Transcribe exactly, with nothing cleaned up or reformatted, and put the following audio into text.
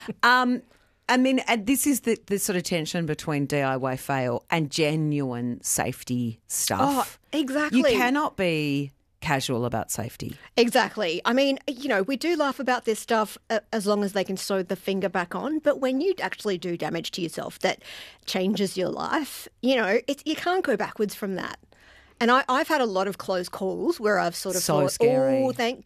Um, I mean, and this is the, the sort of tension between D I Y fail and genuine safety stuff. Oh, exactly. You cannot be casual about safety. Exactly. I mean, you know, we do laugh about this stuff uh, as long as they can sew the finger back on. But when you actually do damage to yourself that changes your life, you know, it, you can't go backwards from that. And I, I've had a lot of close calls where I've sort of So thought, scary. oh, thank